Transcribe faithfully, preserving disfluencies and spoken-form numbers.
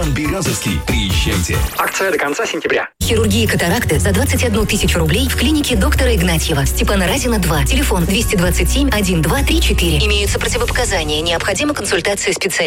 Иван Березовский. Приезжайте. Акция до конца сентября. Хирургия катаракты за двадцать одну тысячу рублей в клинике доктора Игнатьева. Степана Разина, два. Телефон двести двадцать семь один два три четыре. Имеются противопоказания. Необходима консультация специалиста.